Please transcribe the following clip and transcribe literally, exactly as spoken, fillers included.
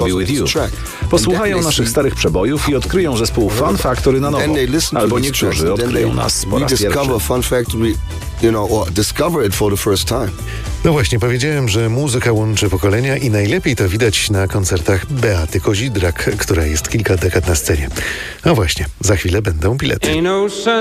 Be With You. Posłuchają naszych starych przebojów i odkryją zespół Fun Factory na nowo. Albo niektórzy odkryją nas po raz pierwszy. No właśnie, powiedziałem, że muzyka łączy pokolenia i najlepiej to widać na koncertach Beaty Kozidrak, która jest kilka dekad na scenie. No właśnie, za chwilę będą bilety.